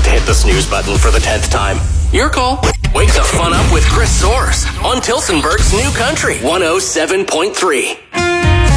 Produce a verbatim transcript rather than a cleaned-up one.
to hit the snooze button for the tenth time. Your call. Wake the fun up with Chris Soares on Tilsonburg's New Country one oh seven point three.